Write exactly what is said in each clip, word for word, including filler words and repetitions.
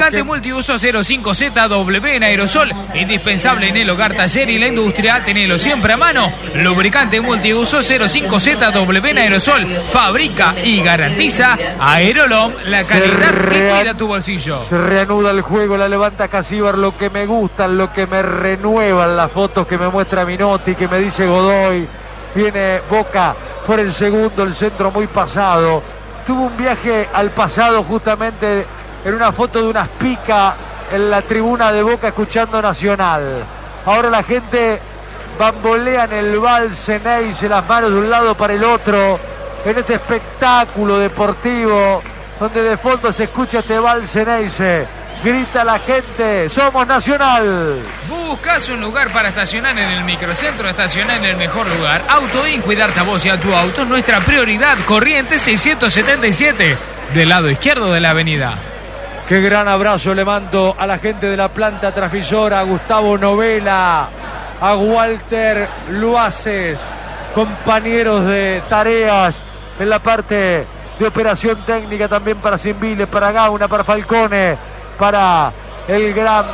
Lubricante que... multiuso cero cinco Z W en aerosol, indispensable en el hogar, taller y la industria. Tenelo siempre a mano. Lubricante multiuso cero cinco Z W en aerosol, fabrica y garantiza Aerolom, la calidad que cuida tu bolsillo. Se reanuda el juego, la levanta Casíbar, lo que me gusta, lo que me renuevan las fotos que me muestra Minotti, que me dice Godoy. Viene Boca por el segundo, el centro muy pasado. Tuvo un viaje al pasado justamente en una foto de unas picas en la tribuna de Boca escuchando Nacional. Ahora la gente bambolea en el vals, Ceneice, las manos de un lado para el otro, en este espectáculo deportivo, donde de fondo se escucha este vals, Ceneice. Grita la gente, somos Nacional. Buscas un lugar para estacionar en el microcentro, estacionar en el mejor lugar. Autoin, cuidarte a vos y a tu auto, nuestra prioridad. Corrientes seiscientos setenta y siete, del lado izquierdo de la avenida. Qué gran abrazo le mando a la gente de la planta transmisora, a Gustavo Novela, a Walter Luaces, compañeros de tareas en la parte de operación técnica, también para Simbile, para Gauna, para Falcone, para el gran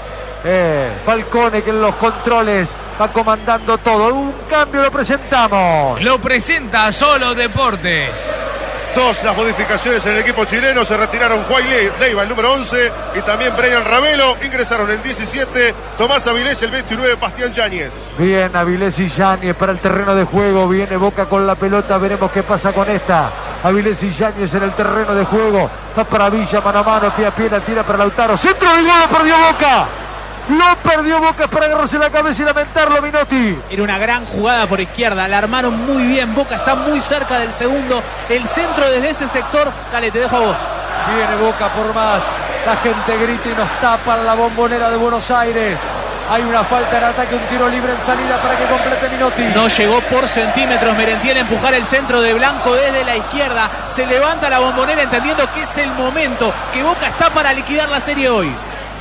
eh, Falcone, que en los controles va comandando todo. Un cambio lo presentamos. Lo presenta Solo Deportes. Dos las modificaciones en el equipo chileno. Se retiraron Juan Leiva, el número once, y también Brian Ravelo. Ingresaron el diecisiete, Tomás Avilés, el veintinueve, Bastián Yáñez. Bien, Avilés y Yáñez para el terreno de juego. Viene Boca con la pelota, veremos qué pasa con esta. Avilés y Yáñez en el terreno de juego. Va para Villa, mano a mano, pie a pie, la tira para Lautaro. Centro de gol, lo perdió Boca. Lo perdió Boca, para agarrarse la cabeza y lamentarlo, Minotti. Era una gran jugada por izquierda, la armaron muy bien. Boca está muy cerca del segundo. El centro desde ese sector. Dale, te dejo a vos. Viene Boca por más. La gente grita y nos tapan la Bombonera de Buenos Aires. Hay una falta en ataque, un tiro libre en salida para que complete Minotti. No llegó por centímetros Merentiel a empujar el centro de Blanco desde la izquierda. Se levanta la Bombonera entendiendo que es el momento, que Boca está para liquidar la serie hoy.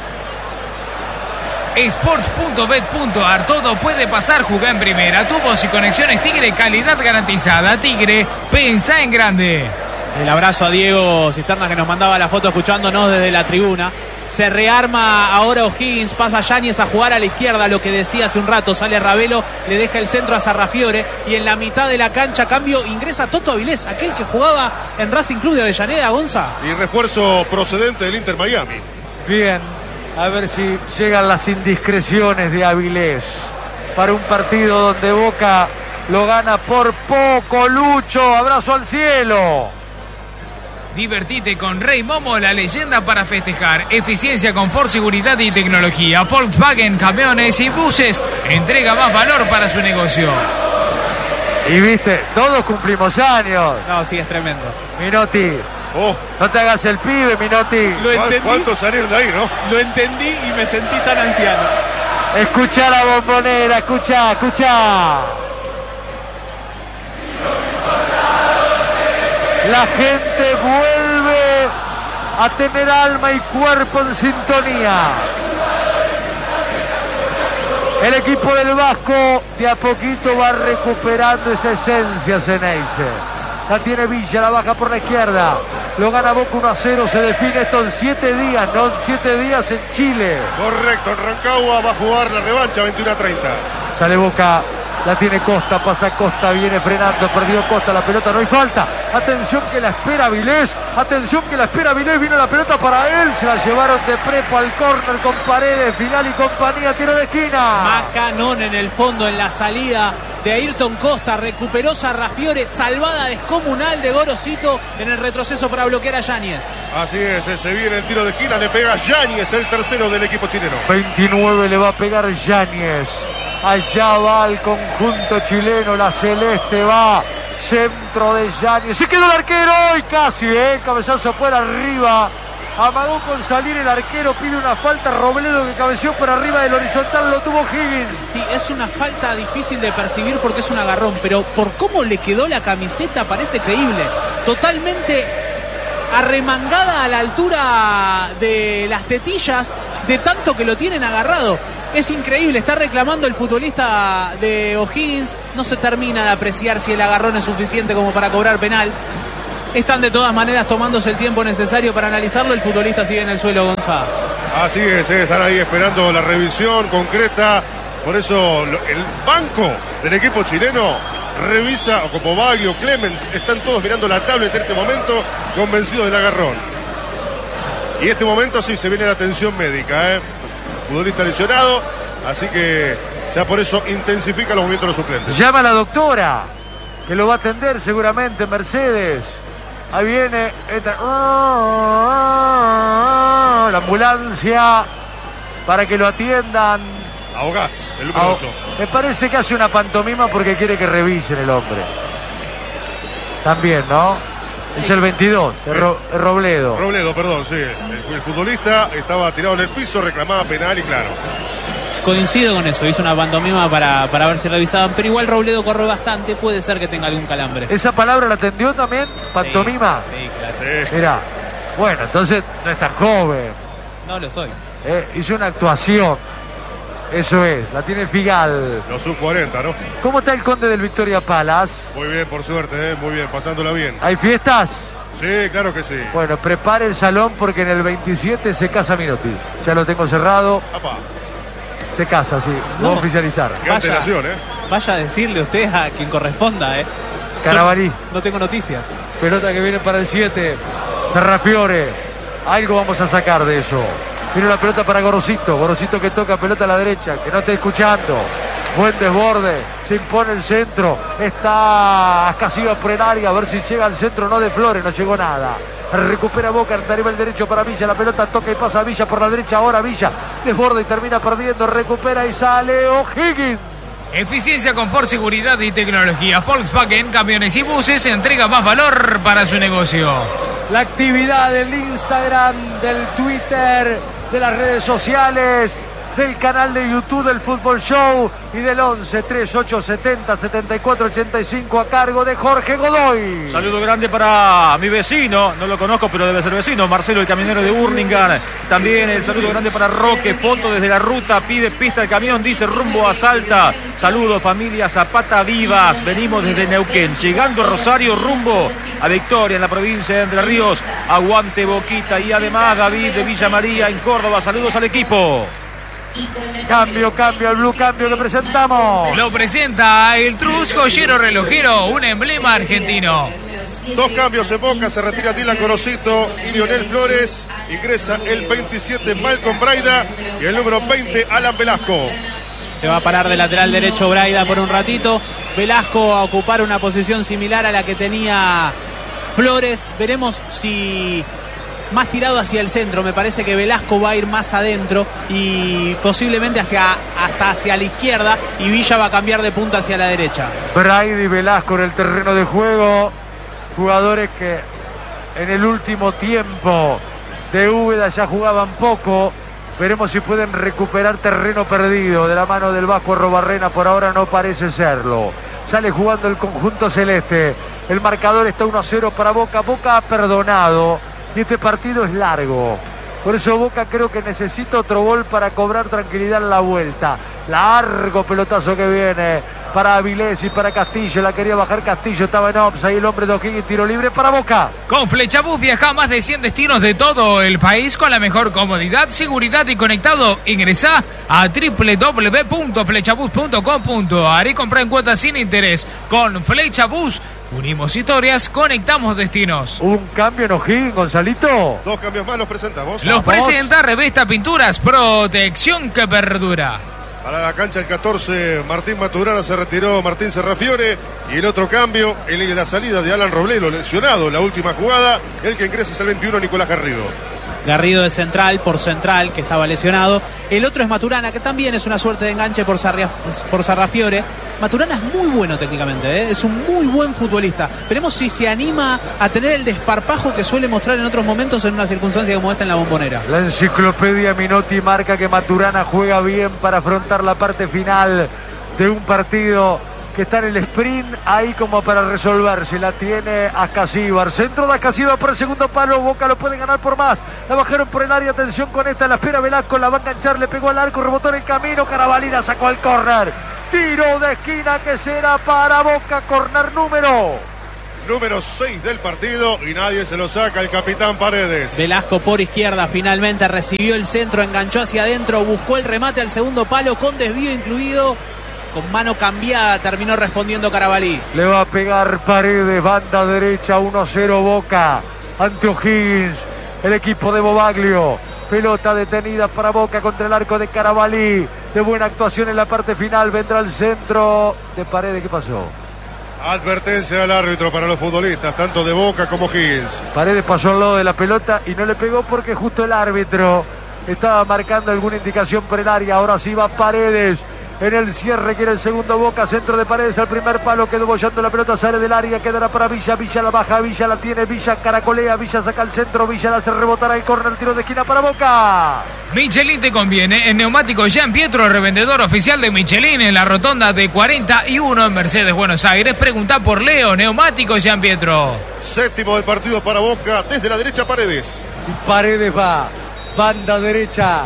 Sports punto bet punto ar, todo puede pasar, jugá en primera. Tubos y conexiones Tigre, calidad garantizada. Tigre, pensá en grande. El abrazo a Diego Cisterna, que nos mandaba la foto escuchándonos desde la tribuna. Se rearma ahora O'Higgins, pasa Yáñez a jugar a la izquierda, lo que decía hace un rato. Sale Ravelo, le deja el centro a Sarrafiore, y en la mitad de la cancha, cambio, ingresa Toto Avilés, aquel que jugaba en Racing Club de Avellaneda, Gonza. Y refuerzo procedente del Inter Miami. Bien, a ver si llegan las indiscreciones de Avilés para un partido donde Boca lo gana por poco. Lucho, abrazo al cielo. Divertite con Rey Momo, la leyenda para festejar. Eficiencia, confort, seguridad y tecnología. Volkswagen, camiones y buses. Entrega más valor para su negocio. Y viste, todos cumplimos años. No, sí, es tremendo. Minotti, Oh, no te hagas el pibe, Minotti. Lo entendí, ¿cuántos salieron de ahí, no? lo entendí y me sentí tan anciano. Escuchá la Bombonera, escuchá, escuchá. La gente vuelve a tener alma y cuerpo en sintonía. El equipo del Vasco de a poquito va recuperando esa esencia, Ceneice. La tiene Villa, la baja por la izquierda. Lo gana Boca uno a cero. Se define esto en siete días, no en siete días en Chile. Correcto, en Rancagua va a jugar la revancha veintiuno a treinta. Sale Boca, la tiene Costa, pasa Costa, viene frenando, perdió Costa, la pelota, no hay falta. Atención que la espera Avilés, atención que la espera Avilés, vino la pelota para él, se la llevaron de prepo al córner con Paredes, Final y compañía, tiro de esquina. Macanón en el fondo, en la salida de Ayrton Costa, recuperó Sarrafiore, salvada descomunal de Gorosito en el retroceso para bloquear a Yáñez. Así es, se viene el tiro de esquina, le pega Yáñez, el tercero del equipo chileno. veintinueve le va a pegar Yáñez. Allá va el conjunto chileno, la celeste va, centro de Yáñez, se quedó el arquero y casi, eh, cabezazo por arriba, amagó con salir el arquero, pide una falta, Robledo que cabeceó por arriba del horizontal, lo tuvo Higgins. Sí, es una falta difícil de percibir porque es un agarrón, pero por cómo le quedó la camiseta parece creíble, totalmente arremangada a la altura de las tetillas, de tanto que lo tienen agarrado. Es increíble, está reclamando el futbolista de O'Higgins, no se termina de apreciar si el agarrón es suficiente como para cobrar penal. están de todas maneras tomándose el tiempo necesario para analizarlo. El futbolista sigue en el suelo, Gonzalo. Así es, eh, están ahí esperando la revisión concreta. Por eso lo, el banco del equipo chileno revisa, o como Baglio, Clemens, están todos mirando la tablet en este momento, convencidos del agarrón. Y este momento sí se viene la atención médica, ¿eh? Futbolista lesionado, así que ya por eso intensifica los movimientos de los suplentes. Llama a la doctora, que lo va a atender seguramente, Mercedes. Ahí viene esta... la ambulancia para que lo atiendan. Ahogás, el número ocho. Me parece que hace una pantomima porque quiere que revisen el hombre. También, ¿no? Es el veintidós, es, Ro, es Robledo. Robledo, perdón, sí. El, el futbolista estaba tirado en el piso, reclamaba penal y claro. Coincido con eso, hizo una pantomima para, para ver si revisaban, pero igual Robledo corre bastante, puede ser que tenga algún calambre. ¿Esa palabra la atendió también? ¿Pantomima? Sí, sí, claro. Sí. Mirá, bueno, entonces no es tan joven. No lo soy. Eh, hizo una actuación. Eso es, la tiene Figal. Los sub cuarenta, ¿no? ¿Cómo está el Conde del Victoria Palace? Muy bien, por suerte, ¿eh? Muy bien, pasándola bien. ¿Hay fiestas? Sí, claro que sí. Bueno, prepare el salón porque en el veintisiete se casa Minotti. Ya lo tengo cerrado. Apá. Se casa, sí. Lo No. va a oficializar. Qué antelación, ¿eh? Vaya a decirle usted a quien corresponda, ¿eh? Carabalí. Yo no tengo noticias. Pelota que viene para el siete. Serrafiore. Algo vamos a sacar de eso. Viene la pelota para Gorosito. Gorosito que toca pelota a la derecha. Que no esté escuchando. Buen desborde. Se impone el centro. Está Ascasiba por el área. A ver si llega al centro. No de Flores. No llegó nada. Recupera Boca. Arriba el derecho para Villa. La pelota toca y pasa a Villa por la derecha. Ahora Villa desborda y termina perdiendo. Recupera y sale O'Higgins. Eficiencia, confort, seguridad y tecnología. Volkswagen, camiones y buses, entrega más valor para su negocio. La actividad del Instagram, del Twitter, de las redes sociales, del canal de YouTube del Fútbol Show y del once, treinta y ocho, setenta, setenta y cuatro, ochenta y cinco a cargo de Jorge Godoy. Saludo grande para mi vecino, no lo conozco pero debe ser vecino, Marcelo el camionero de Burlingame. También el saludo grande para Roque, foto desde la ruta, pide pista el camión, dice rumbo a Salta. Saludos familia Zapata Vivas, venimos desde Neuquén, llegando a Rosario rumbo a Victoria en la provincia de Entre Ríos. Aguante Boquita y además David de Villa María en Córdoba, saludos al equipo. Cambio, cambio, el blue cambio que presentamos. Lo presenta el Trus Joyero Relojero, un emblema argentino. Dos cambios en Boca, se retira Dylan Gorosito y Lionel Flores. Ingresa el veintisiete Malcolm Braida y el número veinte Alan Velasco. Se va a parar de lateral derecho Braida por un ratito. Velasco a ocupar una posición similar a la que tenía Flores. Veremos si más tirado hacia el centro. Me parece que Velasco va a ir más adentro y posiblemente hacia, hasta hacia la izquierda, y Villa va a cambiar de punta hacia la derecha. Braida y Velasco en el terreno de juego. Jugadores que en el último tiempo de Úbeda ya jugaban poco. Veremos si pueden recuperar terreno perdido de la mano del Vasco Arrobarrena. Por ahora no parece serlo. Sale jugando el conjunto celeste. El marcador está uno a cero para Boca. Boca ha perdonado y este partido es largo. Por eso Boca creo que necesita otro gol para cobrar tranquilidad en la vuelta. Largo pelotazo que viene para Avilés y para Castillo. La quería bajar Castillo, estaba en offside. El hombre de O'Higgins, tiro libre para Boca. Con Flechabús viaja a más de cien destinos de todo el país con la mejor comodidad, seguridad y conectado. Ingresá a doble u doble u doble u punto flechabús punto com punto a r y compra en cuotas sin interés. Con Flechabús unimos historias, conectamos destinos. Un cambio en O'Higgins, Gonzalito. Dos cambios más los presentamos. Los presenta Revesta Pinturas, protección que perdura. Para la cancha el catorce, Martín Maturana, se retiró Martín Serrafiore. Y el otro cambio, en la salida de Alan Robledo, lesionado, la última jugada. El que ingresa es el veintiuno, Nicolás Garrido. Garrido de central, por central, que estaba lesionado. El otro es Maturana, que también es una suerte de enganche por, Sarria, por Sarrafiore. Maturana es muy bueno técnicamente, ¿eh? Es un muy buen futbolista. Veremos si se anima a tener el desparpajo que suele mostrar en otros momentos en una circunstancia como esta en la Bombonera. La enciclopedia Minotti marca que Maturana juega bien para afrontar la parte final de un partido que está en el sprint, ahí como para resolverse. La tiene Ascasíbar, centro de Ascasíbar por el segundo palo. Boca lo puede ganar por más, la bajaron por el área, atención con esta, la espera Velasco, la va a enganchar, le pegó al arco, rebotó en el camino, Carabalina sacó al córner, tiro de esquina que será para Boca, córner número número seis del partido y nadie se lo saca el capitán Paredes. Velasco por izquierda finalmente recibió el centro, enganchó hacia adentro, buscó el remate al segundo palo con desvío incluido. Con mano cambiada terminó respondiendo Carabalí. Le va a pegar Paredes, banda derecha, uno cero Boca ante O'Higgins. El equipo de Bobaglio. Pelota detenida para Boca contra el arco de Carabalí. De buena actuación en la parte final. Vendrá el centro de Paredes. ¿Qué pasó? Advertencia al árbitro para los futbolistas, tanto de Boca como Higgins. Paredes pasó al lado de la pelota y no le pegó porque justo el árbitro estaba marcando alguna indicación por el área. Ahora sí va Paredes. En el cierre quiere el segundo Boca, centro de Paredes al primer palo, quedó bollando la pelota, sale del área, quedará para Villa, Villa la baja, Villa la tiene, Villa caracolea, Villa saca el centro, Villa la hace rebotar al córner, tiro de esquina para Boca. Michelin te conviene, en neumáticos Jean Pietro, revendedor oficial de Michelin en la rotonda de cuarenta y uno en Mercedes, Buenos Aires. Pregunta por Leo, neumáticos Jean Pietro. Séptimo del partido para Boca, desde la derecha Paredes. Y Paredes va, banda derecha,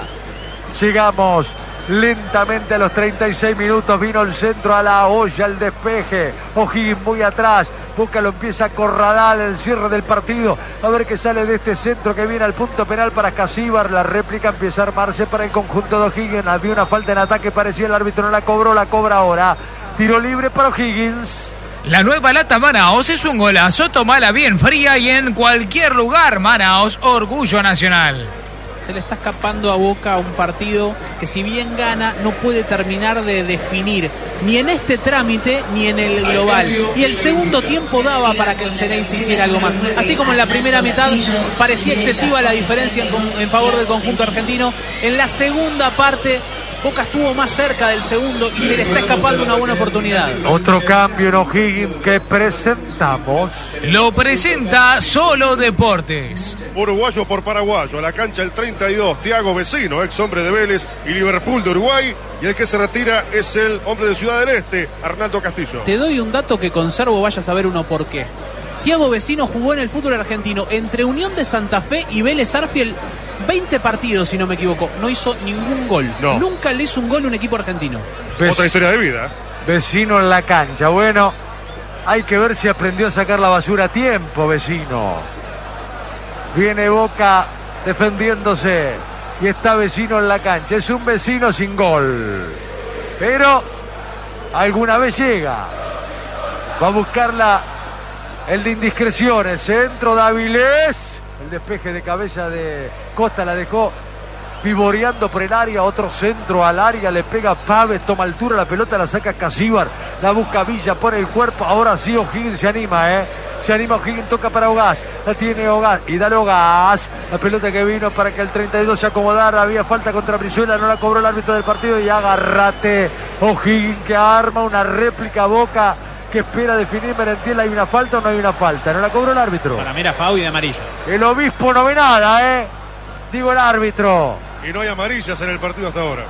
llegamos lentamente a los treinta y seis minutos, vino el centro a la olla, el despeje, O'Higgins muy atrás, Boca lo empieza a acorralar el cierre del partido, a ver qué sale de este centro que viene al punto penal para Casíbar, la réplica empieza a armarse para el conjunto de O'Higgins, había una falta en ataque, parecía el árbitro no la cobró, la cobra ahora, tiro libre para O'Higgins. La nueva lata Manaos es un golazo, tomala bien fría y en cualquier lugar. Manaos, orgullo nacional. Se le está escapando a Boca un partido que, si bien gana, no puede terminar de definir ni en este trámite ni en el global. Y el segundo tiempo daba para que el Ceneice hiciera algo más. Así como en la primera mitad parecía excesiva la diferencia en, en favor del conjunto argentino, en la segunda parte Boca estuvo más cerca del segundo y se le está escapando una buena oportunidad. Otro cambio en O'Higgins que presentamos. Lo presenta Solo Deportes. Uruguayo por paraguayo, a la cancha el treinta y dos, Thiago Vecino, ex hombre de Vélez y Liverpool de Uruguay. Y el que se retira es el hombre de Ciudad del Este, Arnaldo Castillo. Te doy un dato que conservo, vaya a saber uno por qué. Thiago Vecino jugó en el fútbol argentino entre Unión de Santa Fe y Vélez Arfiel veinte partidos, si no me equivoco. No hizo ningún gol. No. Nunca le hizo un gol a un equipo argentino. Ves- Otra historia de vida. Vecino en la cancha. Bueno, hay que ver si aprendió a sacar la basura a tiempo, Vecino. Viene Boca defendiéndose y está Vecino en la cancha. Es un Vecino sin gol, pero alguna vez llega. Va a buscarla el de indiscreciones. Centro de Avilés. El despeje de cabeza de Costa la dejó vivoreando por el área, otro centro al área, le pega Paves, toma altura, la pelota la saca Casíbar, la busca Villa, pone el cuerpo, ahora sí O'Higgins se anima, eh, se anima O'Higgins, toca para Ogaz, la tiene Ogaz, y dale Ogaz, la pelota que vino para que el treinta y dos se acomodara, había falta contra Brizuela, no la cobró el árbitro del partido y agárrate, O'Higgins que arma una réplica Boca, que espera definir Merentiel, ¿hay una falta o no hay una falta? No la cobró el árbitro. Para mí era Fau y de amarillo. El obispo no ve nada, eh, digo el árbitro. Y no hay amarillas en el partido hasta ahora.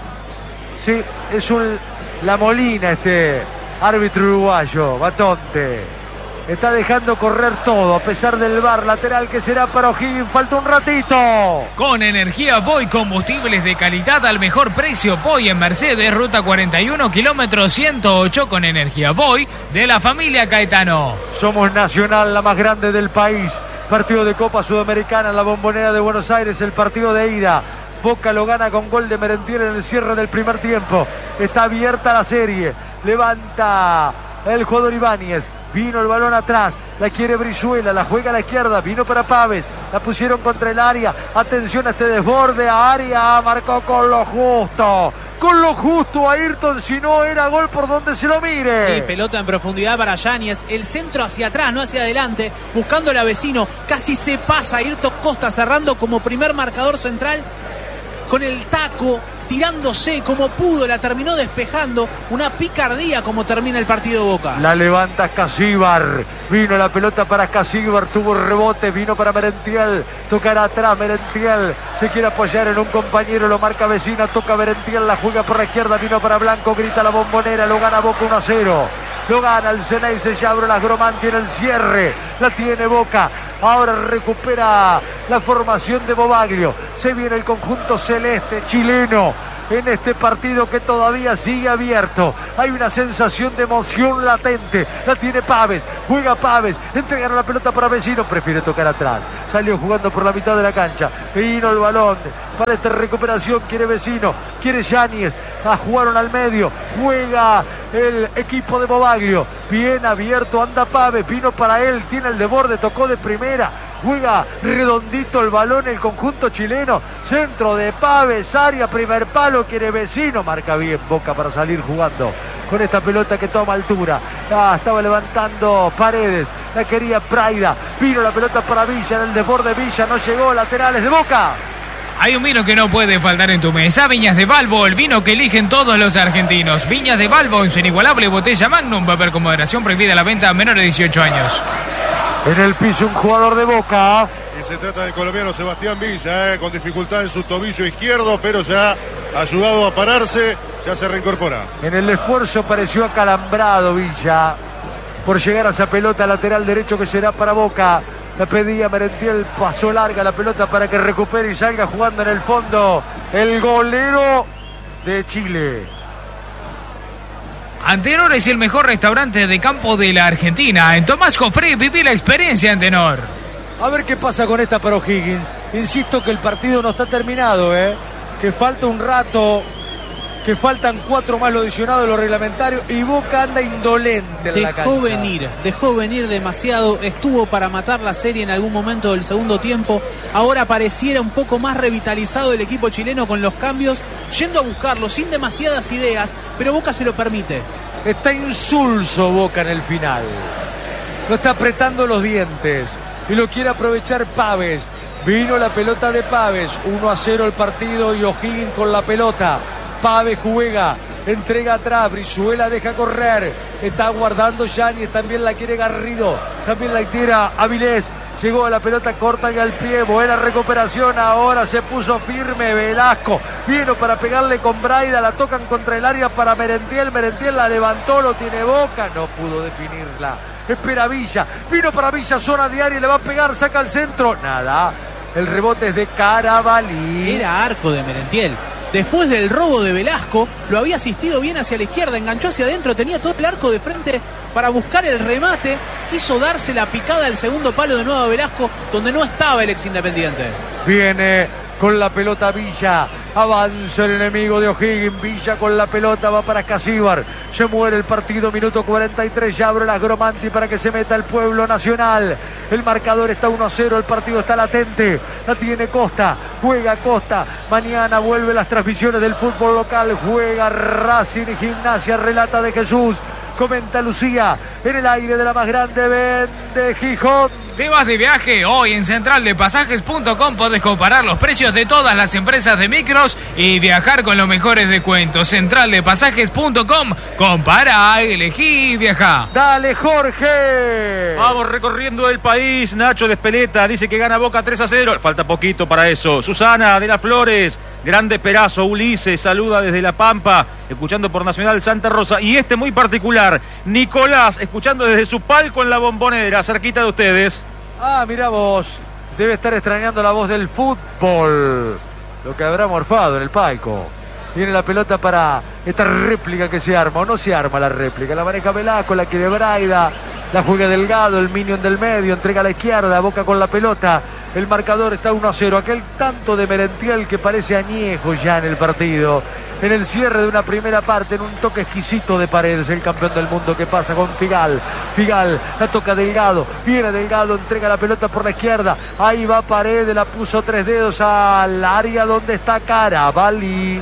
Sí, es un La Molina este árbitro uruguayo, Batonte. Está dejando correr todo a pesar del V A R lateral que será para O'Higgins. Falta un ratito. Con energía Voy, combustibles de calidad al mejor precio. Voy en Mercedes, ruta cuarenta y uno, kilómetro ciento ocho. Con energía Voy de la familia Caetano. Somos Nacional, la más grande del país. Partido de Copa Sudamericana en la Bombonera de Buenos Aires, el partido de ida. Boca lo gana con gol de Merentiel en el cierre del primer tiempo. Está abierta la serie. Levanta el jugador Ibáñez. Vino el balón atrás, la quiere Brizuela, la juega a la izquierda, vino para Paves, la pusieron contra el área, atención a este desborde, a área, marcó con lo justo, con lo justo Ayrton, si no era gol por donde se lo mire. Sí, pelota en profundidad para Yáñez, el centro hacia atrás, no hacia adelante, buscando a Vecino, casi se pasa Ayrton Costa cerrando como primer marcador central, con el taco, tirándose como pudo, la terminó despejando, una picardía como termina el partido Boca. La levanta Casíbar, vino la pelota para Casíbar, tuvo rebote, vino para Merentiel, tocará atrás Merentiel, se quiere apoyar en un compañero, lo marca Vecina, toca Merentiel, la juega por la izquierda, vino para Blanco, grita la Bombonera, lo gana Boca uno a cero, lo gana el Ceneice, ya abre las Gromán, tiene el cierre, la tiene Boca, ahora recupera la formación de Bobaglio, se viene el conjunto celeste chileno, en este partido que todavía sigue abierto. Hay una sensación de emoción latente. La tiene Pávez, juega Pávez, entrega la pelota para Vecino, prefiere tocar atrás. Salió jugando por la mitad de la cancha. Vino el balón para esta recuperación. Quiere Vecino, quiere Yáñez. Ah, jugaron al medio. Juega el equipo de Bobaglio. Bien abierto, anda Pávez. Vino para él, tiene el de borde, tocó de primera. Juega redondito el balón el conjunto chileno. Centro de Pávez, área, primer palo, quiere Vecino. Marca bien Boca para salir jugando con esta pelota que toma altura. Ah, estaba levantando Paredes. La quería Praida. Vino la pelota para Villa en el desborde. Villa no llegó. Laterales de Boca. Hay un vino que no puede faltar en tu mesa, Viñas de Balbo, el vino que eligen todos los argentinos. Viñas de Balbo en su inigualable botella Magnum, va a haber con moderación, prohibida la venta a menores de dieciocho años. En el piso un jugador de Boca. Y se trata del colombiano Sebastián Villa, eh, con dificultad en su tobillo izquierdo, pero ya ayudado a pararse, ya se reincorpora. En el esfuerzo pareció acalambrado Villa por llegar a esa pelota lateral derecho que será para Boca. La pedía Merentiel, pasó larga la pelota para que recupere y salga jugando en el fondo el golero de Chile. Antenor es el mejor restaurante de campo de la Argentina. En Tomás Jofré viví la experiencia Antenor. A ver qué pasa con esta para O'Higgins. Insisto que el partido no está terminado, ¿eh? Que falta un rato, que faltan cuatro más lo adicionado de lo reglamentario y Boca anda indolente en la cancha. Dejó venir, dejó venir demasiado, estuvo para matar la serie en algún momento del segundo tiempo, ahora pareciera un poco más revitalizado el equipo chileno con los cambios, yendo a buscarlo sin demasiadas ideas, pero Boca se lo permite. Está insulso Boca en el final, no está apretando los dientes y lo quiere aprovechar Pávez. Vino la pelota de Pávez, uno a cero el partido y O'Higgins con la pelota. Pávez juega, entrega atrás, Brizuela deja correr, está guardando Yáñez, también la quiere Garrido, también la tira Avilés, llegó a la pelota corta y al pie, buena recuperación, ahora se puso firme Velasco, vino para pegarle con Braida, la tocan contra el área para Merentiel, Merentiel la levantó, lo tiene Boca, no pudo definirla, espera Villa, vino para Villa, zona de área, le va a pegar, saca al centro, nada, el rebote es de Carabalí. Era arco de Merentiel. Después del robo de Velasco, lo había asistido bien hacia la izquierda, enganchó hacia adentro, tenía todo el arco de frente para buscar el remate, quiso darse la picada al segundo palo de nuevo a Velasco, donde no estaba el ex Independiente. Viene con la pelota Villa, avanza el enemigo de O'Higgins, Villa con la pelota, va para Casíbar, se muere el partido, minuto cuarenta y tres, ya abre las Gromanti para que se meta el pueblo nacional, el marcador está uno a cero, el partido está latente, la tiene Costa, juega Costa, mañana vuelve las transmisiones del fútbol local, juega Racing y Gimnasia, relata de Jesús, comenta Lucía, en el aire de la más grande, vende Gijón. ¿Te vas de viaje? Hoy en central de pasajes punto com podés comparar los precios de todas las empresas de micros y viajar con los mejores descuentos. central de pasajes punto com, compara, elegí y viaja. Dale Jorge. Vamos recorriendo el país. Nacho de Espeleta dice que gana Boca tres a cero. Falta poquito para eso. Susana de las Flores, grande Perazo. Ulises saluda desde La Pampa, escuchando por Nacional Santa Rosa. Y este muy particular, Nicolás, escuchando desde su palco en La Bombonera, cerquita de ustedes. Ah, mirá vos, debe estar extrañando la voz del fútbol, lo que habrá morfado en el palco. Viene la pelota para esta réplica que se arma, o no se arma la réplica, la maneja Velasco, la quiere Braida, la juega Delgado, el minion del medio, entrega a la izquierda, Boca con la pelota, el marcador está uno a cero, aquel tanto de Merentiel que parece añejo ya en el partido. En el cierre de una primera parte, en un toque exquisito de Paredes, el campeón del mundo que pasa con Figal. Figal, la toca Delgado, viene Delgado, entrega la pelota por la izquierda, ahí va Paredes, la puso tres dedos al área donde está Carabalí.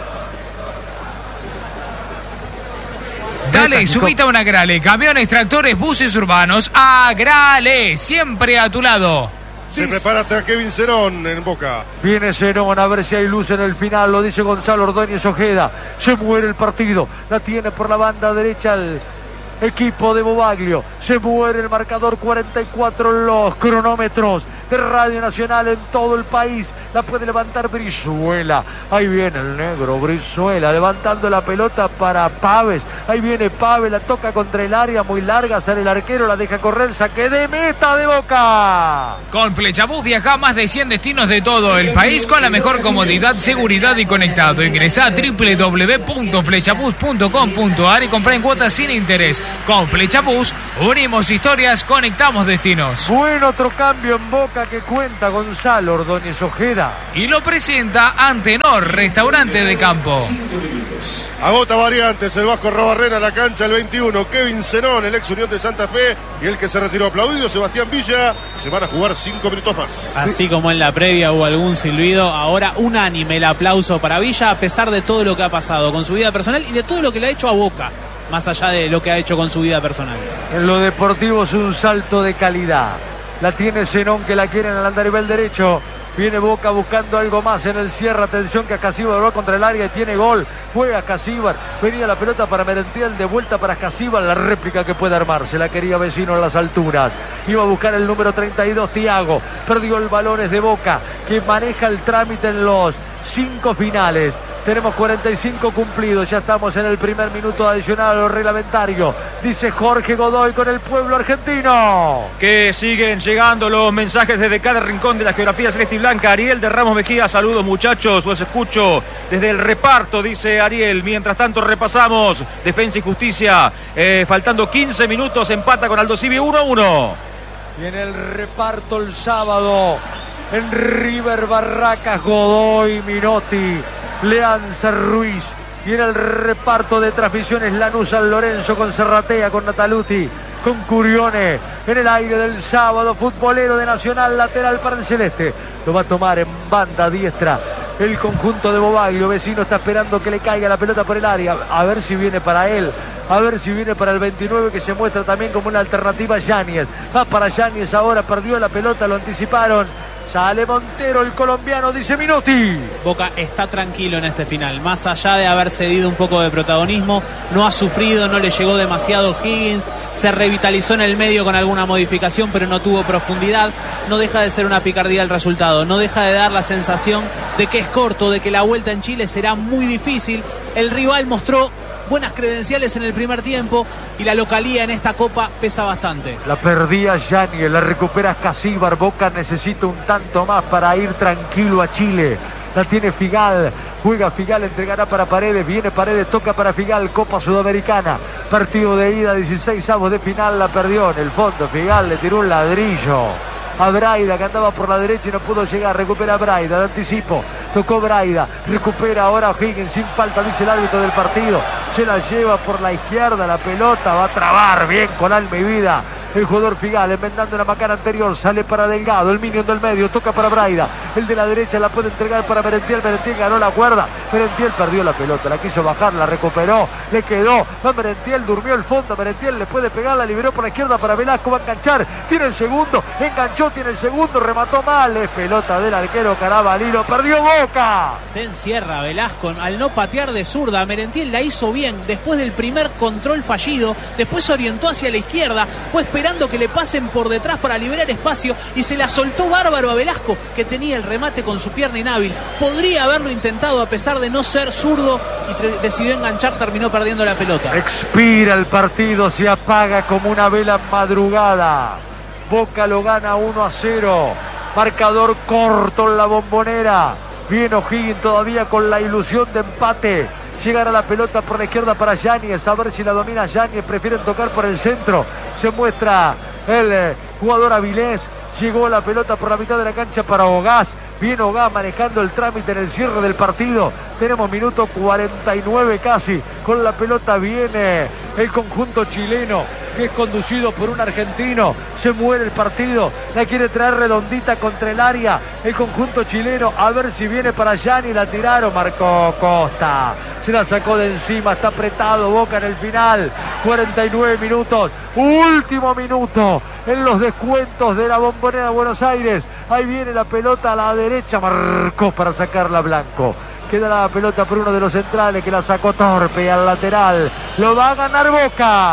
Dale, subite a una Grale, camiones, tractores, buses urbanos, a Grale, siempre a tu lado. Se prepara a Kevin Cerón en Boca. Viene Cerón a ver si hay luz en el final, lo dice Gonzalo Ordóñez Ojeda. Se muere el partido, la tiene por la banda derecha el equipo de Bobaglio. Se muere el marcador, cuarenta y cuatro los cronómetros. de Radio Nacional en todo el país. La puede levantar Brizuela. Ahí viene el negro Brizuela levantando la pelota para Paves. Ahí viene Paves, la toca contra el área muy larga, sale el arquero, la deja correr, saque de meta de Boca. Con Flechabús viaja a más de cien destinos de todo el país con la mejor comodidad, seguridad y conectado. Ingresá a doble u doble u doble u punto flechabús punto com punto a r y comprá en cuotas sin interés. Con Flechabús unimos historias, conectamos destinos. Buen otro cambio en Boca que cuenta Gonzalo Ordóñez Ojeda. Y lo presenta Antenor, restaurante de campo. Agota variantes, el Vasco Robarrena a la cancha el veintiuno, Kevin Zenón, el ex Unión de Santa Fe, y el que se retiró aplaudido, Sebastián Villa. Se van a jugar cinco minutos más. Así como en la previa hubo algún silbido, ahora unánime el aplauso para Villa, a pesar de todo lo que ha pasado con su vida personal y de todo lo que le ha hecho a Boca, más allá de lo que ha hecho con su vida personal. En lo deportivo es un salto de calidad. La tiene Zenón, que la quiere en el andarivel derecho. Viene Boca buscando algo más en el cierre. Atención que Casíbar va contra el área y tiene gol. Juega Casíbar. Venía la pelota para Merentiel. De vuelta para Casíbar. La réplica que puede armarse. La quería Vecino en las alturas. Iba a buscar el número treinta y dos, Thiago. Perdió el balón, es de Boca, que maneja el trámite en los cinco finales. Tenemos cuarenta y cinco cumplidos, ya estamos en el primer minuto adicional a lo reglamentario. Dice Jorge Godoy con el pueblo argentino. Que siguen llegando los mensajes desde cada rincón de la geografía celeste y blanca. Ariel de Ramos Mejía, saludos muchachos, los escucho desde el reparto, dice Ariel. Mientras tanto repasamos Defensa y Justicia, eh, faltando quince minutos, empata con Aldo Civi uno a uno. Y en el reparto el sábado, en River Barracas, Godoy, Minotti, Leanza, Ruiz. Y en el reparto de transmisiones Lanús, San Lorenzo con Serratea, con Nataluti, con Curione. En el aire del sábado, futbolero de Nacional, lateral para el celeste. Lo va a tomar en banda diestra el conjunto de Bobaglio. Vecino está esperando que le caiga la pelota por el área. A ver si viene para él. A ver si viene para el veintinueve, que se muestra también como una alternativa. Yáñez. Va para Yáñez ahora. Perdió la pelota, lo anticiparon. Sale Montero, el colombiano, dice Minotti. Boca está tranquilo en este final, más allá de haber cedido un poco de protagonismo, no ha sufrido, no le llegó demasiado Higgins, se revitalizó en el medio con alguna modificación, pero no tuvo profundidad. No deja de ser una picardía el resultado, no deja de dar la sensación de que es corto, de que la vuelta en Chile será muy difícil. El rival mostró buenas credenciales en el primer tiempo y la localía en esta copa pesa bastante. La perdía Yáñez, la recupera Casíbar. Boca necesita un tanto más para ir tranquilo a Chile. La tiene Figal, juega Figal, entregará para Paredes, viene Paredes, toca para Figal, Copa Sudamericana, partido de ida, dieciséis avos de final, la perdió en el fondo. Figal le tiró un ladrillo a Braida, que andaba por la derecha y no pudo llegar. Recupera Braida, de anticipo, tocó Braida, recupera ahora Higgins sin falta, dice el árbitro del partido. Se la lleva por la izquierda, la pelota va a trabar bien con alma y vida el jugador Figal, enmendando la macana anterior, sale para Delgado, el minion del medio, toca para Braida, el de la derecha la puede entregar para Merentiel. Merentiel ganó la cuerda, Merentiel perdió la pelota, la quiso bajar, la recuperó, le quedó, va Merentiel, durmió el fondo, Merentiel le puede pegar, la liberó por la izquierda para Velasco, va a enganchar, tiene el segundo, enganchó, tiene el segundo, remató mal, es pelota del arquero Carabalino, perdió Boca. Se encierra Velasco al no patear de zurda. Merentiel la hizo bien después del primer control fallido, después se orientó hacia la izquierda, fue esperando que le pasen por detrás para liberar espacio y se la soltó bárbaro a Velasco, que tenía el remate con su pierna inhábil. Podría haberlo intentado a pesar de no ser zurdo y decidió enganchar, terminó perdiendo la pelota. Expira el partido, se apaga como una vela madrugada. Boca lo gana uno a cero. Marcador corto en la Bombonera. Viene O'Higgins todavía con la ilusión de empate. Llegará la pelota por la izquierda para Yáñez, a ver si la domina Yáñez, prefieren tocar por el centro, se muestra el eh, jugador Avilés, llegó la pelota por la mitad de la cancha para Ogás, viene Ogás manejando el trámite en el cierre del partido, tenemos minuto cuarenta y nueve casi, con la pelota viene el conjunto chileno, que es conducido por un argentino, se muere el partido, la quiere traer redondita contra el área, el conjunto chileno, a ver si viene para Gianni, la tiraron, marcó Costa, se la sacó de encima, está apretado Boca en el final, cuarenta y nueve minutos, último minuto, en los descuentos de la Bombonera de Buenos Aires, ahí viene la pelota a la derecha, marcó para sacarla Blanco. Queda la pelota por uno de los centrales que la sacó torpe al lateral, lo va a ganar Boca.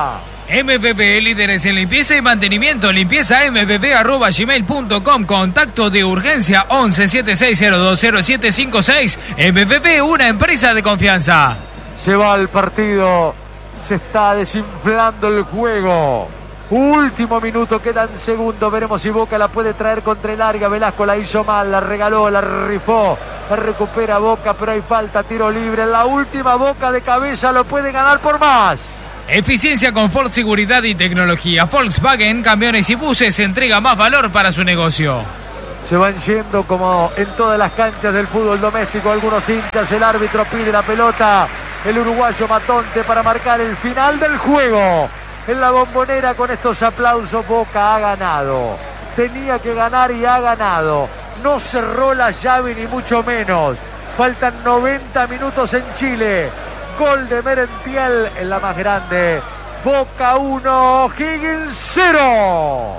M P P, líderes en limpieza y mantenimiento. Limpieza m p p arroba gmail punto com. Contacto de urgencia once setenta y seis cero dos cero siete cinco seis. M P P, una empresa de confianza. Se va el partido. Se está desinflando el juego. Último minuto, quedan segundos. Veremos si Boca la puede traer contra el área. Velasco la hizo mal, la regaló, la rifó. La recupera Boca, pero hay falta, tiro libre. En la última, Boca de cabeza lo puede ganar por más. Eficiencia, confort, seguridad y tecnología. Volkswagen, camiones y buses, entrega más valor para su negocio. Se van yendo como en todas las canchas del fútbol doméstico algunos hinchas. El árbitro pide la pelota. El uruguayo Matonte para marcar el final del juego. En la Bombonera, con estos aplausos, Boca ha ganado. Tenía que ganar y ha ganado. No cerró la llave ni mucho menos. Faltan noventa minutos en Chile. Gol de Merentiel en la más grande. Boca uno, O'Higgins cero.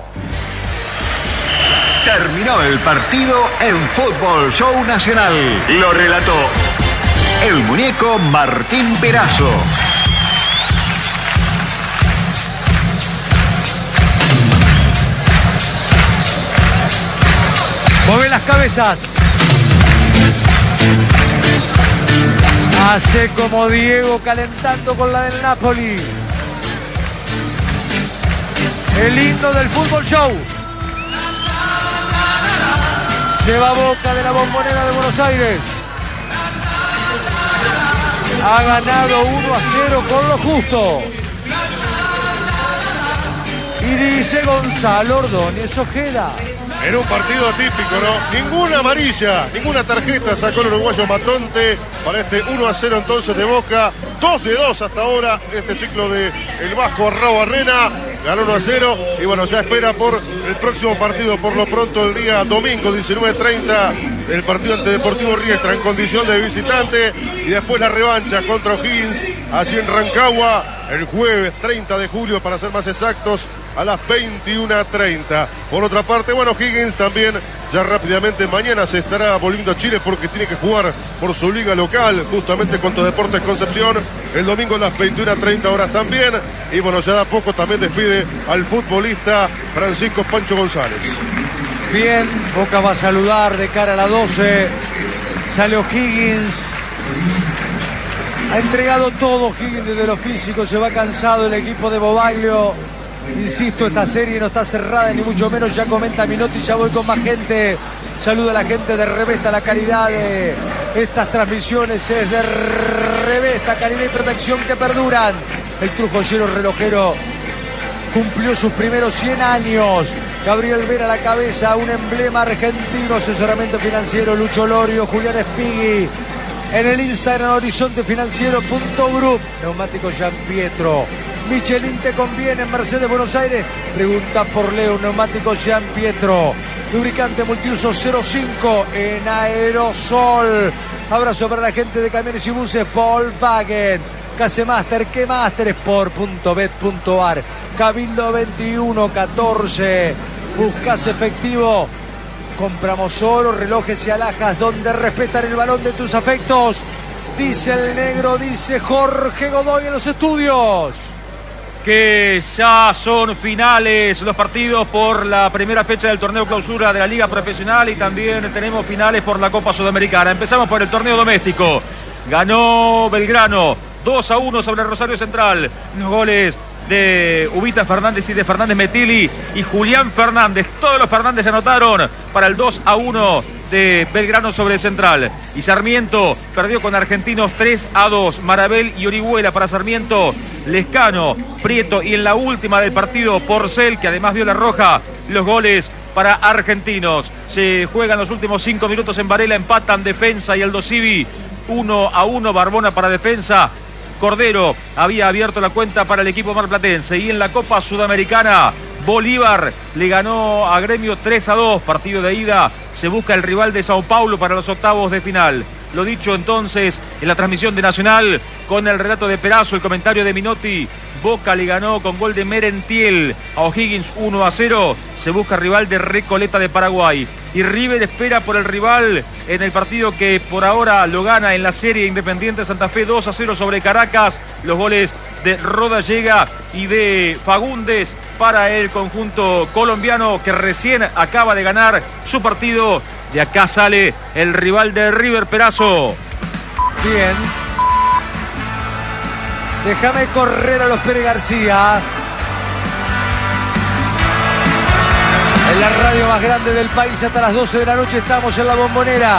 Terminó el partido en Fútbol Show Nacional. Lo relató el muñeco Martín Perazo. Mueve las cabezas. Hace como Diego calentando con la del Napoli. El himno del Fútbol Show. Se va Boca de la Bombonera de Buenos Aires. Ha ganado uno a cero con lo justo. Y dice Gonzalo Ordóñez Ojeda. En un partido atípico, ¿no? Ninguna amarilla, ninguna tarjeta sacó el uruguayo Matonte para este uno a cero entonces de Boca. dos de dos hasta ahora en este ciclo de el Vasco Arrao Barrena. Ganó uno a cero y bueno, ya espera por el próximo partido, por lo pronto el día domingo diecinueve treinta, el partido ante Deportivo Riestra en condición de visitante y después la revancha contra O'Higgins allí en Rancagua el jueves treinta de julio para ser más exactos a las veintiuna treinta. Por otra parte, bueno, O'Higgins también ya rápidamente mañana se estará volviendo a Chile porque tiene que jugar por su liga local justamente contra Deportes Concepción el domingo a las veintiuna treinta horas también. Y bueno, ya da poco también despide al futbolista Francisco Pancho González. Bien, Boca va a saludar de cara a la doce. Sale O'Higgins. Ha entregado todo O'Higgins desde lo físico. Se va cansado el equipo de Bobaglio. Insisto, esta serie no está cerrada ni mucho menos. Ya comenta Minotti, ya voy con más gente. Saluda a la gente de Revesta. La calidad de estas transmisiones es de Revesta, calidad y protección que perduran. El trujollero relojero cumplió sus primeros cien años. Gabriel Vera a la cabeza, un emblema argentino. Asesoramiento financiero Lucho Lorio, Julián Espigui. En el Instagram horizonte financiero punto group. Neumático Gian Pietro. Michelin te conviene en Mercedes Buenos Aires. Pregunta por Leo. Neumático Gian Pietro. Lubricante multiuso cero cinco en aerosol. Abrazo para la gente de camiones y buses Volkswagen. Casemaster, que Master Sport punto bet punto ar. Cabildo veintiuno catorce. Buscas efectivo. Compramos oro, relojes y alhajas donde respetan el balón de tus afectos. Dice el negro, dice Jorge Godoy en los estudios. Que ya son finales los partidos por la primera fecha del torneo clausura de la Liga Profesional y también tenemos finales por la Copa Sudamericana. Empezamos por el torneo doméstico. Ganó Belgrano dos a uno sobre Rosario Central. Los goles de Ubita Fernández y de Fernández Metilli y Julián Fernández. Todos los Fernández anotaron para el dos a uno de Belgrano sobre Central. Y Sarmiento perdió con Argentinos tres a dos. Marabel y Orihuela para Sarmiento. Lescano, Prieto y en la última del partido Porcel, que además vio la roja, los goles para Argentinos. Se juegan los últimos cinco minutos en Varela, empatan Defensa y Aldo Civi uno a uno. Barbona para Defensa. Cordero había abierto la cuenta para el equipo marplatense. Y en la Copa Sudamericana, Bolívar le ganó a Gremio tres a dos. Partido de ida. Se busca el rival de Sao Paulo para los octavos de final. Lo dicho entonces en la transmisión de Nacional con el relato de Perazo, el comentario de Minotti. Boca le ganó con gol de Merentiel a O'Higgins uno a cero. Se busca rival de Recoleta de Paraguay. Y River espera por el rival en el partido que por ahora lo gana en la serie Independiente Santa Fe dos a cero sobre Caracas. Los goles de Rodallega y de Fagundes para el conjunto colombiano que recién acaba de ganar su partido. De acá sale el rival de River, Perazo. Bien. Déjame correr a los Pérez García. En la radio más grande del país hasta las doce de la noche estamos en la Bombonera.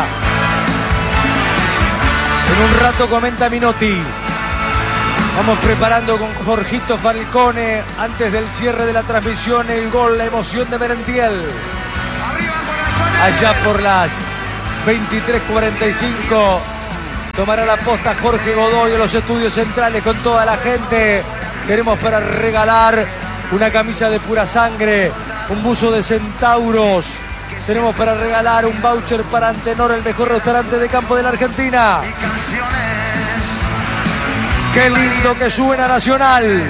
En un rato comenta Minotti. Vamos preparando con Jorgito Falcone antes del cierre de la transmisión el gol, la emoción de Merentiel. Allá por las veintitrés cuarenta y cinco tomará la posta Jorge Godoy de los estudios centrales con toda la gente. Queremos para regalar una camisa de pura sangre, un buzo de centauros. Tenemos para regalar un voucher para Antenor, el mejor restaurante de campo de la Argentina. Qué lindo que suena Nacional.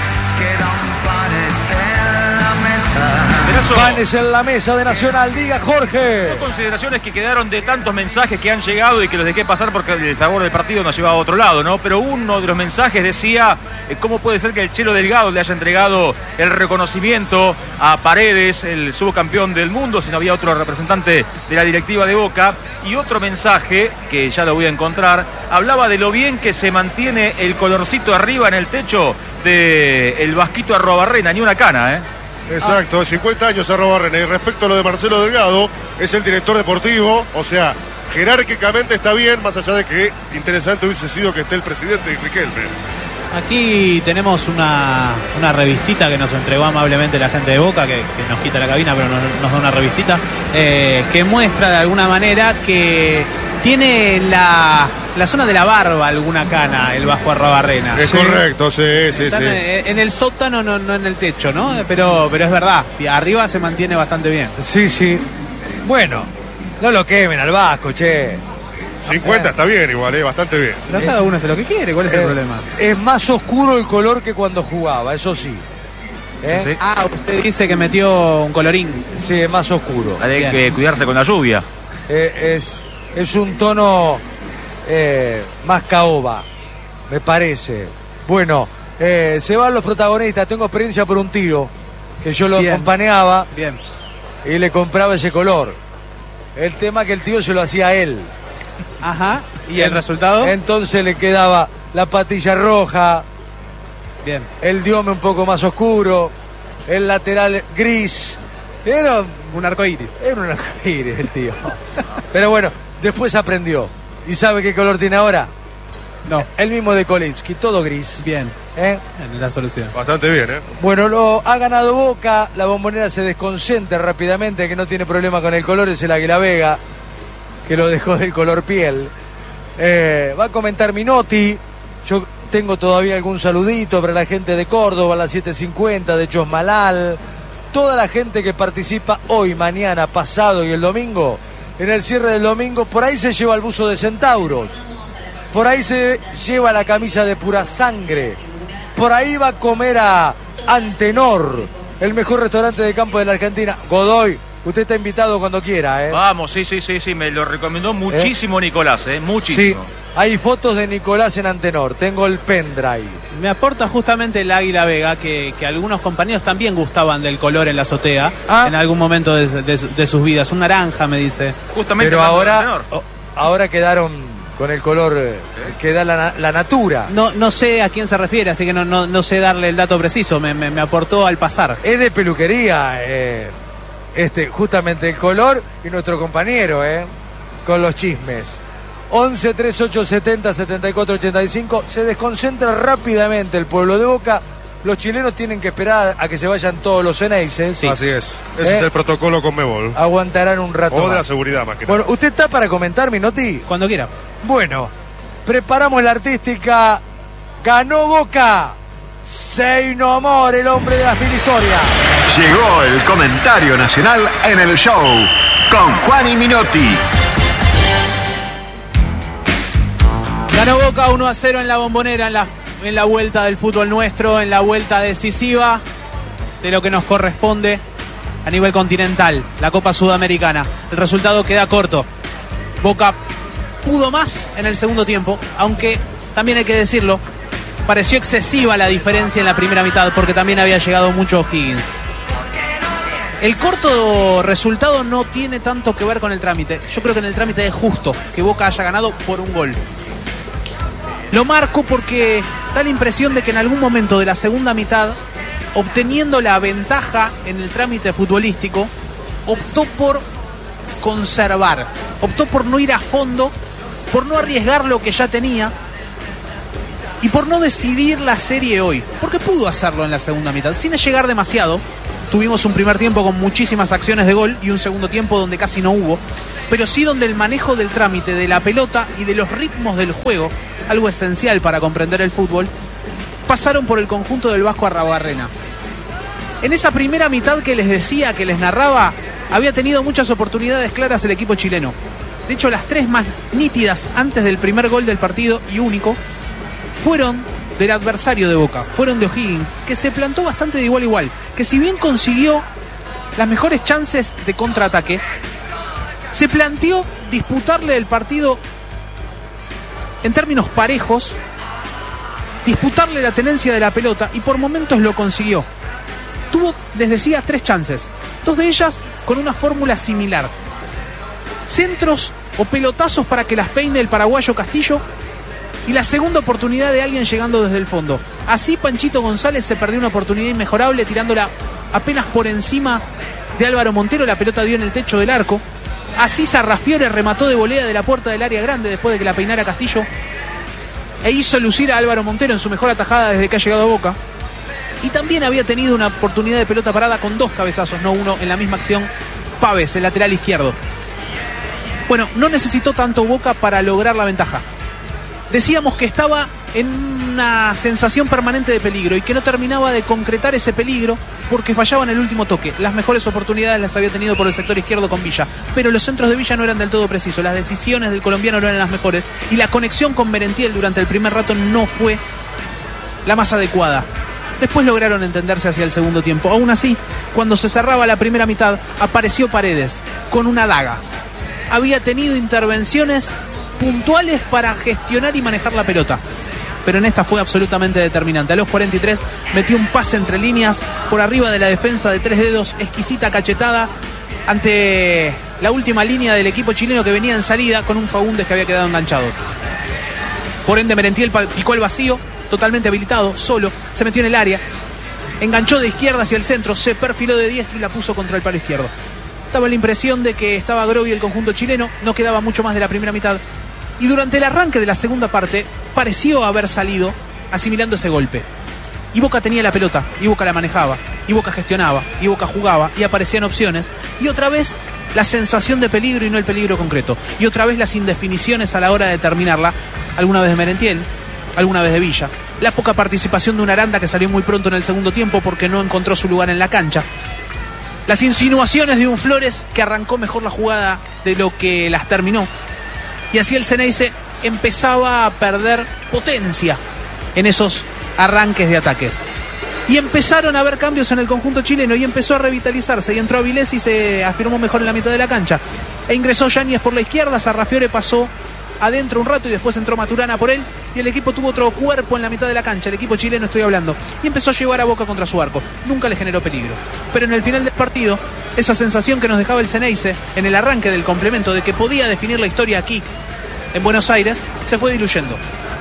Panes en la mesa de Nacional, diga Jorge. Dos consideraciones que quedaron de tantos mensajes que han llegado y que los dejé pasar porque el favor del partido nos llevaba a otro lado, ¿no? Pero uno de los mensajes decía eh, cómo puede ser que el Chelo Delgado le haya entregado el reconocimiento a Paredes, el subcampeón del mundo, si no había otro representante de la directiva de Boca. Y otro mensaje, que ya lo voy a encontrar, hablaba de lo bien que se mantiene el colorcito arriba en el techo del Vasquito Arruabarrena, ni una cana, ¿eh? Exacto, cincuenta años Arruabarrena. Y respecto a lo de Marcelo Delgado, es el director deportivo, o sea, jerárquicamente está bien, más allá de que interesante hubiese sido que esté el presidente Riquelme. Aquí tenemos una, una revistita que nos entregó amablemente la gente de Boca, que, que nos quita la cabina, pero nos, nos da una revistita, eh, que muestra de alguna manera que tiene la, la zona de la barba alguna cana el Vasco Arruabarrena. Es ¿sí? Correcto, sí, sí, Están sí. En, en el sótano, no, no en el techo, ¿no? Pero, pero es verdad, y arriba se mantiene bastante bien. Sí, sí. Bueno, no lo quemen al Vasco, che. cincuenta está bien igual, eh, bastante bien. Pero cada uno hace lo que quiere, ¿cuál es el Eh, problema? Es más oscuro el color que cuando jugaba, eso sí. ¿Eh? Sí. Ah, usted dice que metió un colorín. Sí, es más oscuro. Hay Bien. que cuidarse con la lluvia. Eh, es, es un tono eh, más caoba, me parece. Bueno, eh, se van los protagonistas. Tengo experiencia por un tío que yo lo Bien. acompañaba Bien. y le compraba ese color. El tema que el tío se lo hacía a él. Ajá. ¿Y el resultado? Entonces le quedaba la patilla roja, Bien. el diome un poco más oscuro, el lateral gris. Era, Un arcoíris. era un arcoíris el tío. Pero bueno, después aprendió. ¿Y sabe qué color tiene ahora? No. El mismo de Kolipski, todo gris. Bien. ¿Eh? En la solución. Bastante bien, ¿eh? Bueno, lo ha ganado Boca, la Bombonera se desconcentra rápidamente, que no tiene problema con el color, es el Águila Vega, que lo dejó del color piel. Eh, va a comentar Minotti. Yo tengo todavía algún saludito para la gente de Córdoba, las siete cincuenta, de Chosmalal. Toda la gente que participa hoy, mañana, pasado y el domingo, en el cierre del domingo, por ahí se lleva el buzo de centauros. Por ahí se lleva la camisa de pura sangre. Por ahí va a comer a Antenor, el mejor restaurante de campo de la Argentina. Godoy, usted está invitado cuando quiera, ¿eh? Vamos, sí, sí, sí, sí, me lo recomendó muchísimo Nicolás, ¿eh? Muchísimo. Sí, hay fotos de Nicolás en Antenor. Tengo el pendrive. Me aporta justamente el Águila Vega, que, que algunos compañeros también gustaban del color en la azotea, Ah. en algún momento de, de- de sus vidas. Un naranja, me dice. Justamente Pero hablando de ahora, Antenor. o- ahora quedaron con el color eh, que da la, na- la natura. No, no sé a quién se refiere, así que no, no, no sé darle el dato preciso. Me, me, me aportó al pasar. Es de peluquería, eh, este, justamente el color y nuestro compañero, eh, con los chismes. once treinta y ocho setenta setenta y cuatro ochenta y cinco. Se desconcentra rápidamente el pueblo de Boca. Los chilenos tienen que esperar a que se vayan todos los Ceneices. Así es. Ese ¿Eh? es el protocolo con Mebol. Aguantarán un rato O de la más. seguridad, más que Bueno, nada. ¿usted está para comentar, Minotti? Cuando quiera. Bueno, preparamos la artística. Ganó Boca. Say no more, el hombre de las mil historias. Llegó el comentario nacional en el show con Juan y Minotti. Ganó Boca uno a cero en la Bombonera, en la en la vuelta del fútbol nuestro, en la vuelta decisiva de lo que nos corresponde a nivel continental, la Copa Sudamericana. El resultado queda corto. Boca pudo más en el segundo tiempo, aunque también hay que decirlo, pareció excesiva la diferencia en la primera mitad porque también había llegado mucho O'Higgins. El corto resultado no tiene tanto que ver con el trámite. Yo creo que en el trámite es justo que Boca haya ganado por un gol. Lo marco porque da la impresión de que en algún momento de la segunda mitad, obteniendo la ventaja en el trámite futbolístico, optó por conservar, optó por no ir a fondo, por no arriesgar lo que ya tenía y por no decidir la serie hoy, porque pudo hacerlo en la segunda mitad, sin llegar demasiado. Tuvimos un primer tiempo con muchísimas acciones de gol y un segundo tiempo donde casi no hubo, pero sí donde el manejo del trámite, de la pelota y de los ritmos del juego, algo esencial para comprender el fútbol, pasaron por el conjunto del Vasco Arruabarrena. En esa primera mitad que les decía, que les narraba, había tenido muchas oportunidades claras el equipo chileno. De hecho, las tres más nítidas antes del primer gol del partido y único fueron del adversario de Boca, fueron de O'Higgins, que se plantó bastante de igual a igual, que si bien consiguió las mejores chances de contraataque, se planteó disputarle el partido en términos parejos, disputarle la tenencia de la pelota y por momentos lo consiguió. Tuvo, les decía, tres chances, dos de ellas con una fórmula similar: centros o pelotazos para que las peine el paraguayo Castillo, y la segunda oportunidad de alguien llegando desde el fondo. Así Panchito González se perdió una oportunidad inmejorable tirándola apenas por encima de Álvaro Montero, la pelota dio en el techo del arco. Así Sarrafiore remató de volea de la puerta del área grande después de que la peinara Castillo e hizo lucir a Álvaro Montero en su mejor atajada desde que ha llegado a Boca. Y también había tenido una oportunidad de pelota parada con dos cabezazos, no uno, en la misma acción, Pávez, el lateral izquierdo. Bueno, no necesitó tanto Boca para lograr la ventaja. Decíamos que estaba en una sensación permanente de peligro y que no terminaba de concretar ese peligro porque fallaba en el último toque. Las mejores oportunidades las había tenido por el sector izquierdo con Villa, pero los centros de Villa no eran del todo precisos, las decisiones del colombiano no eran las mejores y la conexión con Merentiel durante el primer rato no fue la más adecuada. Después lograron entenderse hacia el segundo tiempo. Aún así, cuando se cerraba la primera mitad, apareció Paredes con una daga. Había tenido intervenciones puntuales para gestionar y manejar la pelota, pero en esta fue absolutamente determinante. A los cuarenta y tres metió un pase entre líneas por arriba de la defensa de tres dedos, exquisita cachetada ante la última línea del equipo chileno que venía en salida con un Faúndez que había quedado enganchado. Por ende Merentiel picó el vacío, totalmente habilitado, solo, se metió en el área, enganchó de izquierda hacia el centro, se perfiló de diestro y la puso contra el palo izquierdo. Daba la impresión de que estaba groggy el conjunto chileno, no quedaba mucho más de la primera mitad. Y durante el arranque de la segunda parte pareció haber salido asimilando ese golpe. Y Boca tenía la pelota, y Boca la manejaba, y Boca gestionaba, y Boca jugaba, y aparecían opciones. Y otra vez la sensación de peligro y no el peligro concreto. Y otra vez las indefiniciones a la hora de terminarla, alguna vez de Merentiel, alguna vez de Villa. La poca participación de un Aranda que salió muy pronto en el segundo tiempo porque no encontró su lugar en la cancha. Las insinuaciones de un Flores que arrancó mejor la jugada de lo que las terminó. Y así el Ceneice empezaba a perder potencia en esos arranques de ataques. Y empezaron a haber cambios en el conjunto chileno y empezó a revitalizarse. Y entró Avilés y se afirmó mejor en la mitad de la cancha. E ingresó Yáñez por la izquierda, Sarrafiore pasó adentro un rato y después entró Maturana por él. Y el equipo tuvo otro cuerpo en la mitad de la cancha, el equipo chileno estoy hablando. Y empezó a llevar a Boca contra su arco. Nunca le generó peligro. Pero en el final del partido, esa sensación que nos dejaba el Ceneice en el arranque del complemento de que podía definir la historia aquí, en Buenos Aires, se fue diluyendo.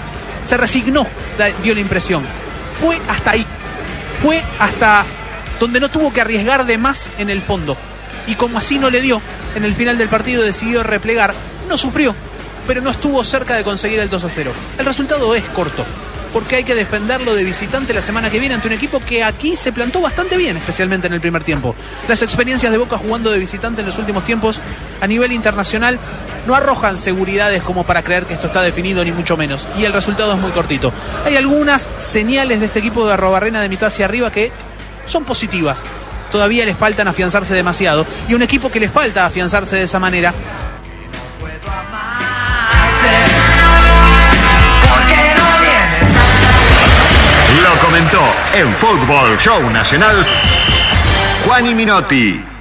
Se resignó, dio la impresión. Fue hasta ahí. Fue hasta donde no tuvo que arriesgar de más en el fondo. Y como así no le dio, en el final del partido decidió replegar. No sufrió, pero no estuvo cerca de conseguir el dos a cero. El resultado es corto, porque hay que defenderlo de visitante la semana que viene ante un equipo que aquí se plantó bastante bien, especialmente en el primer tiempo. Las experiencias de Boca jugando de visitante en los últimos tiempos a nivel internacional no arrojan seguridades como para creer que esto está definido, ni mucho menos. Y el resultado es muy cortito. Hay algunas señales de este equipo de Arruabarrena de mitad hacia arriba que son positivas. Todavía les faltan afianzarse demasiado. Y un equipo que les falta afianzarse de esa manera porque no vienes hasta en Fútbol Show Nacional, Juan y Minotti.